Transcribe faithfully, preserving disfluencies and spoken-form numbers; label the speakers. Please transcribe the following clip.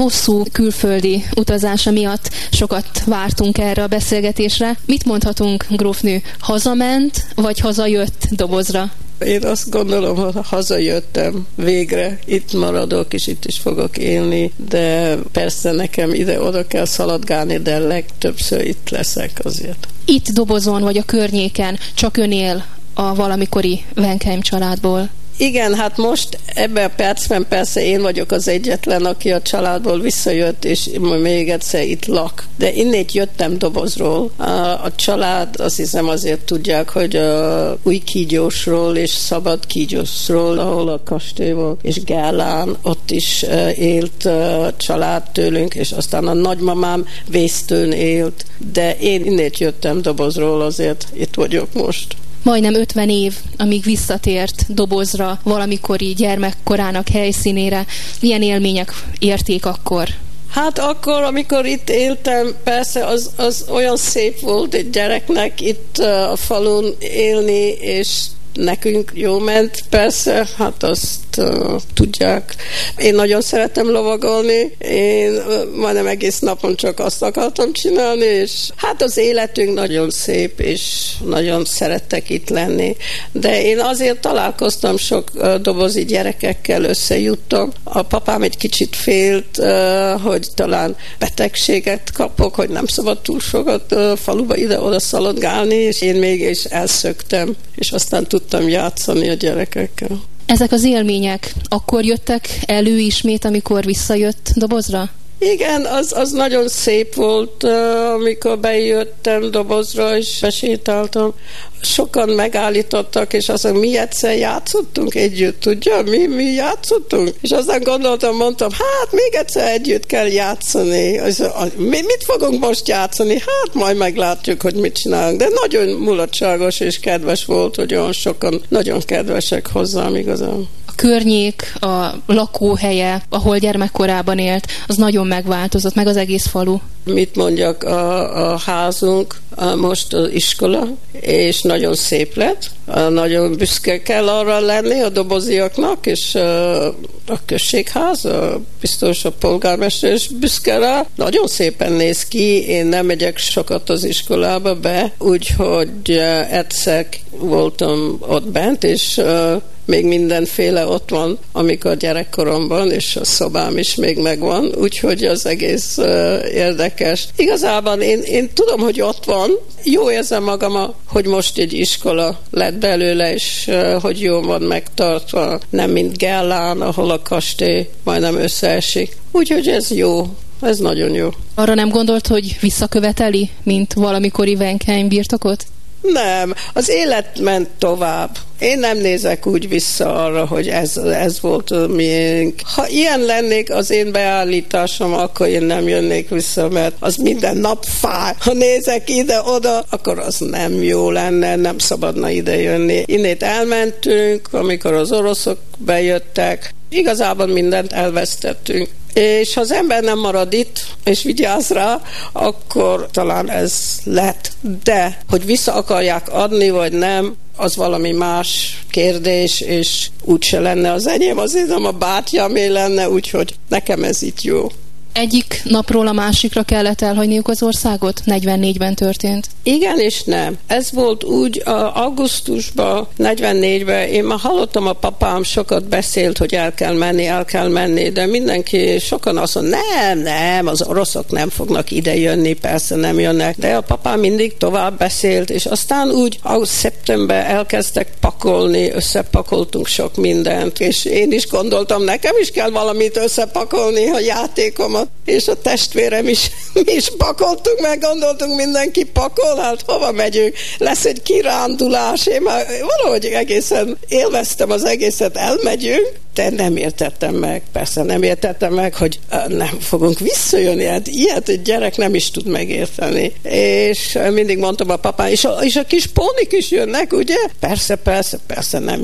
Speaker 1: hosszú külföldi utazása miatt sokat vártunk erre a beszélgetésre. Mit mondhatunk, grófnő, hazament, vagy hazajött Dobozra?
Speaker 2: Én azt gondolom, hogy hazajöttem végre, itt maradok, és itt is fogok élni, de persze nekem ide-oda kell szaladgálni, de legtöbbször itt leszek azért.
Speaker 1: Itt Dobozon, vagy a környéken csak ön él a valamikori Wenkheim családból?
Speaker 2: Igen, hát most ebben a percben persze én vagyok az egyetlen, aki a családból visszajött, és még egyszer itt lak. De innét jöttem Dobozról. A, a család, azt hiszem azért tudják, hogy a Újkígyósról és Szabadkígyósról, ahol a kastély volt, és Gellán, ott is élt a család tőlünk, és aztán a nagymamám Vésztőn élt. De én innét jöttem Dobozról, azért itt vagyok most.
Speaker 1: Majdnem ötven év, amíg visszatért Dobozra, valamikori gyermekkorának helyszínére. Milyen élmények érték akkor?
Speaker 2: Hát akkor, amikor itt éltem, persze az, az olyan szép volt egy gyereknek itt a falun élni, és nekünk jó ment, persze, hát azt uh, tudják. Én nagyon szeretem lovagolni, én uh, majdnem egész napon csak azt akartam csinálni, és hát az életünk nagyon szép, és nagyon szerettek itt lenni. De én azért találkoztam sok uh, dobozi gyerekekkel, összejuttam. A papám egy kicsit félt, uh, hogy talán betegséget kapok, hogy nem szabad túl sokat uh, faluba ide-oda szaladgálni, és én mégis elszöktem, és aztán tudtam játszani a gyerekekkel.
Speaker 1: Ezek az élmények akkor jöttek elő ismét, amikor visszajött Dobozra?
Speaker 2: Igen, az, az nagyon szép volt, amikor bejöttem Dobozra, és besétáltam. Sokan megállítottak, és azt mondom, mi egyszer játszottunk együtt, tudja? Mi, mi játszottunk? És aztán gondoltam, mondtam, hát még egyszer együtt kell játszani. Az, az, mi, mit fogunk most játszani? Hát majd meglátjuk, hogy mit csinálunk. De nagyon mulatságos és kedves volt, hogy olyan sokan nagyon kedvesek hozzám igazán.
Speaker 1: A környék, a lakóhelye, ahol gyermekkorában élt, az nagyon megváltozott, meg az egész falu.
Speaker 2: Mit mondjak, a, a házunk a most az iskola, és nagyon szép lett. Nagyon büszke kell arra lenni a doboziaknak, és a, a községház, a biztos a polgármester is büszke rá. Nagyon szépen néz ki, én nem megyek sokat az iskolába be, úgyhogy egyszer voltam ott bent, és még mindenféle ott van, amikor gyerekkoromban, és a szobám is még megvan, úgyhogy az egész uh, érdekes. Igazából én, én tudom, hogy ott van, jó érzem magam, hogy most egy iskola lett belőle, és uh, hogy jó van megtartva, nem mint Gellán, ahol a kastély majdnem összeesik. Úgyhogy ez jó. Ez nagyon jó.
Speaker 1: Arra nem gondolt, hogy visszaköveteli, mint valamikori Wenkheim birtokot?
Speaker 2: Nem, az élet ment tovább. Én nem nézek úgy vissza arra, hogy ez, ez volt a miénk. Ha ilyen lennék az én beállításom, akkor én nem jönnék vissza, mert az minden nap fáj. Ha nézek ide-oda, akkor az nem jó lenne, nem szabadna ide jönni. Innét elmentünk, amikor az oroszok bejöttek. Igazából mindent elvesztettünk. És ha az ember nem marad itt, és vigyáz rá, akkor talán ez lett. De, hogy vissza akarják adni, vagy nem, az valami más kérdés, és úgyse lenne az enyém, azért nem a bátyámé lenne, úgyhogy nekem ez itt jó.
Speaker 1: Egyik napról a másikra kellett elhagyniuk az országot? negyvennégyben történt.
Speaker 2: Igen és nem. Ez volt úgy a augusztusban, negyvennégyben. Én már hallottam, a papám sokat beszélt, hogy el kell menni, el kell menni, de mindenki, sokan azt mondja, nem, nem, az oroszok nem fognak ide jönni, persze nem jönnek. De a papám mindig tovább beszélt, és aztán úgy augusztus-szeptember elkezdtek pakolni, összepakoltunk sok mindent, és én is gondoltam, nekem is kell valamit összepakolni, a játékomat, és a testvérem is, mi is pakoltunk, meg gondoltunk, mindenki pakol, hát hova megyünk, lesz egy kirándulás, én már valahogy egészen élveztem az egészet, elmegyünk, de nem értettem meg, persze nem értettem meg, hogy nem fogunk visszajönni, hát ilyet egy gyerek nem is tud megérteni. És mindig mondtam a papám, és a, és a kis pónik is jönnek, ugye? Persze, persze, persze nem